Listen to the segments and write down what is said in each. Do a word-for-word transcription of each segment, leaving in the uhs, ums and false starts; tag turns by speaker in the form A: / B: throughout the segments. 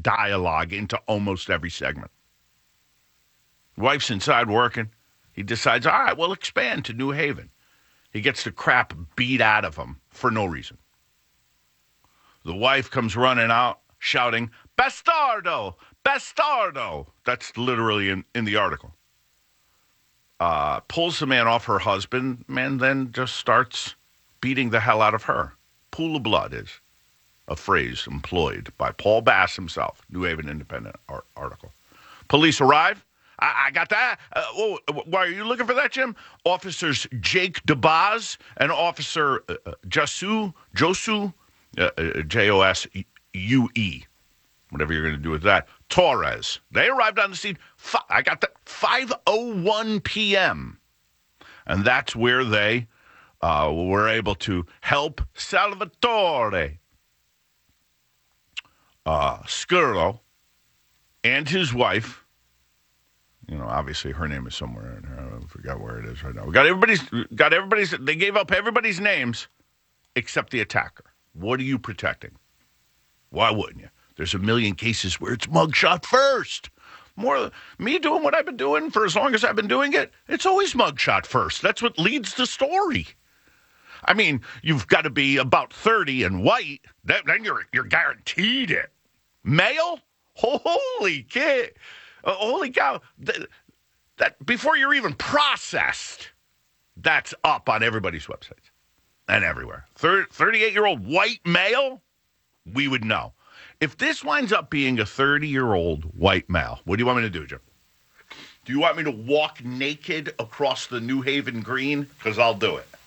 A: dialogue into almost every segment. Wife's inside working. He decides, all right, we'll expand to New Haven. He gets the crap beat out of him for no reason. The wife comes running out, shouting, Bastardo! Bastardo! That's literally in, in the article. Uh, pulls the man off her husband, man then just starts beating the hell out of her. Pool of blood is a phrase employed by Paul Bass himself, New Haven Independent art- article. Police arrive. I, I got that. Uh, oh, why are you looking for that, Jim? Officers Jake DeBaz and Officer uh, Josu, Josu, uh, uh, J O S U E, whatever you're going to do with that, Torres. They arrived on the scene, fi- I got that, five oh one p.m. And that's where they uh, were able to help Salvatore uh, Scurlo and his wife. You know, obviously her name is somewhere in here. I forgot where it is right now. We got everybody's, got everybody's, they gave up everybody's names except the attacker. What are you protecting? Why wouldn't you? There's a million cases where it's mugshot first. More, me doing what I've been doing for as long as I've been doing it, it's always mugshot first. That's what leads the story. I mean, you've got to be about thirty and white. That, then you're you're guaranteed it. Male? Holy kid. Uh, holy cow. That, that before you're even processed, that's up on everybody's websites and everywhere. thirty-eight-year-old white male, we would know. If this winds up being a thirty-year-old white male, what do you want me to do, Jim? Do you want me to walk naked across the New Haven Green? Because I'll do it.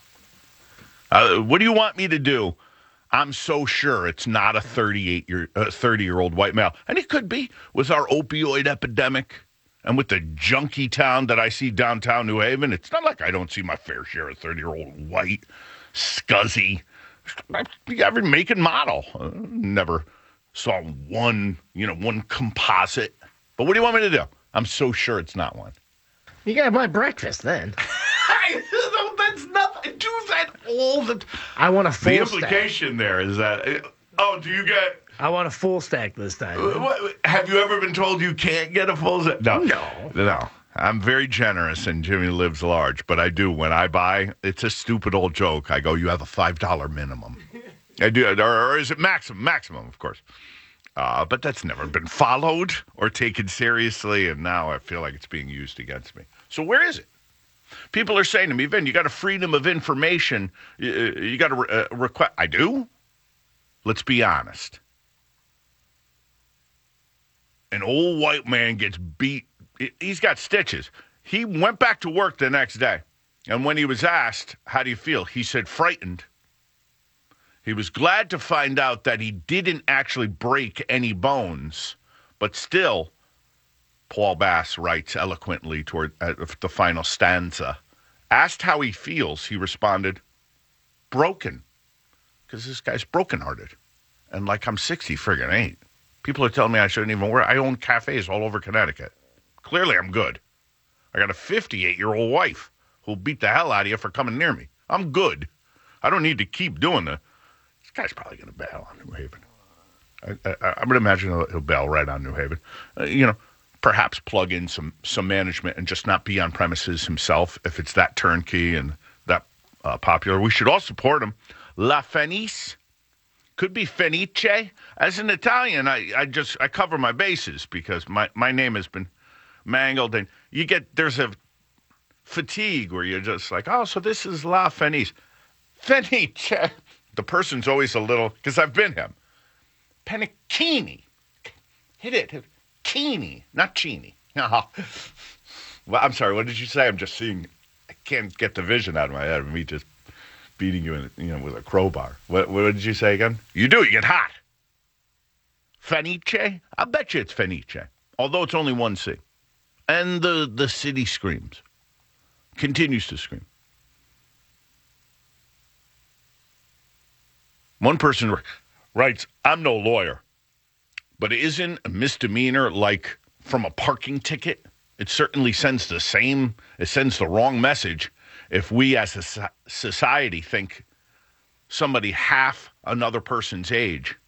A: Uh, what do you want me to do? I'm so sure it's not a thirty-eight-year, uh, thirty-year-old white male. And it could be with our opioid epidemic and with the junkie town that I see downtown New Haven. It's not like I don't see my fair share of thirty-year-old white, scuzzy, every make and model. Uh, never saw one, you know, one composite. But what do you want me to do? I'm so sure it's not one.
B: You gotta buy breakfast then.
A: That's nothing. Do that all the time.
B: I want a full
A: The implication
B: stack.
A: there is that, oh, do you get...
B: I want a full stack this time.
A: What, have you ever been told you can't get a full stack? No.
B: No.
A: No. I'm very generous and Jimmy lives large, but I do. When I buy, it's a stupid old joke. I go, you have a five dollar minimum. I do, or, or is it maximum? Maximum, of course. Uh, but that's never been followed or taken seriously, and now I feel like it's being used against me. So where is it? People are saying to me, Vin, you got a freedom of information. You, you got a re- uh, request. I do? Let's be honest. An old white man gets beat. He's got stitches. He went back to work the next day. And when he was asked, how do you feel? He said, frightened. He was glad to find out that he didn't actually break any bones, but still, Paul Bass writes eloquently toward uh, the final stanza. Asked how he feels, he responded, broken. Because this guy's brokenhearted. And like I'm sixty friggin' ain't. People are telling me I shouldn't even work. I own cafes all over Connecticut. Clearly I'm good. I got a fifty-eight-year-old wife who'll beat the hell out of you for coming near me. I'm good. I don't need to keep doing the... This guy's probably going to bail on New Haven. I, I, I'm going to imagine he'll, he'll bail right on New Haven. Uh, you know, perhaps plug in some, some management and just not be on premises himself if it's that turnkey and that uh, popular. We should all support him. La Fenice. Could be Fenice. As an Italian, I, I just I cover my bases because my, my name has been mangled. And you get, there's a fatigue where you're just like, oh, so this is La Fenice. Fenice. The person's always a little, because I've been him. Panicchini. Hit it. Hit. Chini, not Chini. Well, I'm sorry, what did you say? I'm just seeing, I can't get the vision out of my head of me just beating you, in, you know, with a crowbar. What, what did you say again? You do, you get hot. Fenice? I bet you it's Fenice, although it's only one C. And the, the city screams, continues to scream. One person writes, I'm no lawyer, but isn't a misdemeanor like from a parking ticket? It certainly sends the same, it sends the wrong message if we as a society think somebody half another person's age